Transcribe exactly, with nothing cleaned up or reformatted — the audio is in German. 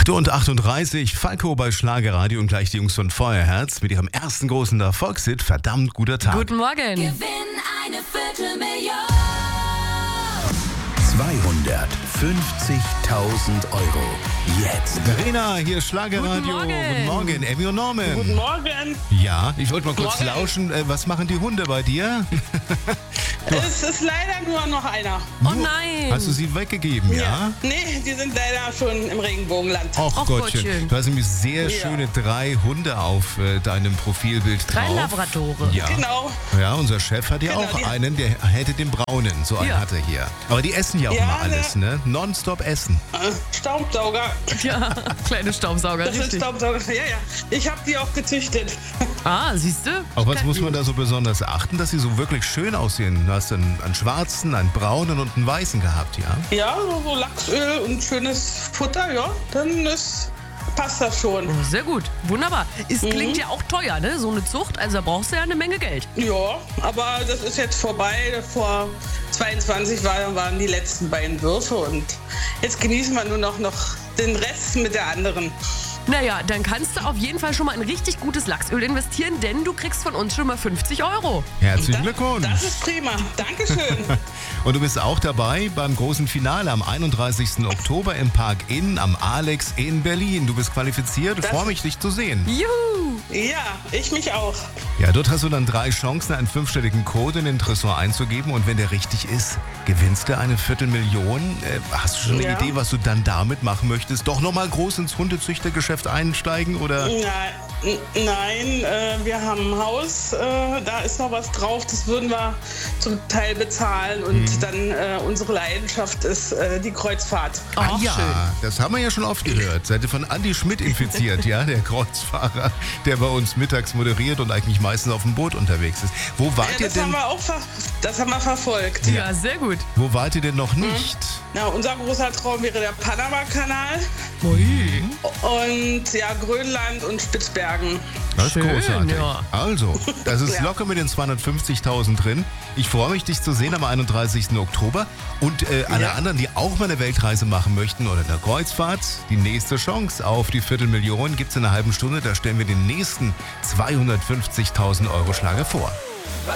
acht Uhr achtunddreißig, Falco bei Schlagerradio und gleich die Jungs von Feuerherz mit ihrem ersten großen Erfolgshit, verdammt guter Tag. Guten Morgen. Gewinn eine Viertelmillion. zweihundertfünfzigtausend Euro. Jetzt. Verena, hier ist Schlagerradio. Guten Morgen. Guten Morgen, Emmy und Norman. Guten Morgen. Ja, ich wollte mal kurz Morgen. lauschen. Äh, was machen die Hunde bei dir? Es ist leider nur noch einer. Oh nein. Hast du sie weggegeben, ja? Nee, die sind leider schon im Regenbogenland. Och, Och, Gottchen. Gottchen. Du hast nämlich sehr Ja. schöne drei Hunde auf äh, deinem Profilbild Drei drauf. Labradore. Ja. Genau. Ja, unser Chef hat ja Genau, auch die- einen, der hätte den braunen. So einen Ja. hat er hier. Aber die essen ja auch Ja, immer alles, ne? Nonstop essen. Äh, Staubsauger. Ja, kleine Staubsauger, Das sind richtig. Staubsauger. Ja, ja. Ich habe die auch gezüchtet. Ah, siehst du? Auf was muss man da so besonders achten, dass sie so wirklich schön aussehen? Du hast einen, einen schwarzen, einen braunen und einen weißen gehabt, ja? Ja, so, so Lachsöl und schönes Futter, ja. Dann ist, passt das schon. Oh, sehr gut. Wunderbar. Es klingt ja auch teuer, ne? So eine Zucht. Also da brauchst du ja eine Menge Geld. Ja, aber das ist jetzt vorbei. Vor zweiundzwanzig war, waren die letzten beiden Würfe und jetzt genießen wir nur noch, noch den Rest mit der anderen. Naja, dann kannst du auf jeden Fall schon mal in richtig gutes Lachsöl investieren, denn du kriegst von uns schon mal fünfzig Euro. Herzlichen Glückwunsch. Das ist prima. Dankeschön. Und du bist auch dabei beim großen Finale am einunddreißigsten Oktober im Park Inn am Alex in Berlin. Du bist qualifiziert. Ich Das- freue mich, dich zu sehen. Juhu! Ja, ich mich auch. Ja, dort hast du dann drei Chancen, einen fünfstelligen Code in den Tresor einzugeben. Und wenn der richtig ist, gewinnst du eine Viertelmillion. Äh, hast du schon eine Ja. Idee, was du dann damit machen möchtest? Doch nochmal groß ins Hundezüchtergeschäft einsteigen? Oder? Nein, n- nein äh, wir haben ein Haus, äh, da ist noch was drauf, das würden wir zum Teil bezahlen und Mhm. dann äh, unsere Leidenschaft ist äh, die Kreuzfahrt. Ah Ach, ja, schön. das haben wir ja schon oft gehört. Seid ihr von Andi Schmidt infiziert, ja, der Kreuzfahrer, der bei uns mittags moderiert und eigentlich meistens auf dem Boot unterwegs ist. Wo wart Ja, ihr das haben denn? wir auch ver das haben wir verfolgt. Ja, sehr gut. Wo wart ihr denn noch nicht? Na, unser großer Traum wäre der Panama-Kanal Ui. und ja, Grönland und Spitzbergen. Das ist Schön, großartig. ja. Also, das ist Ja. locker mit den zweihundertfünfzigtausend drin. Ich freue mich, dich zu sehen am einunddreißigsten Oktober. Und äh, alle Ja. anderen, die auch mal eine Weltreise machen möchten oder eine Kreuzfahrt, die nächste Chance auf die Viertelmillion gibt es in einer halben Stunde. Da stellen wir den nächsten zweihundertfünfzigtausend Euro Schlager vor.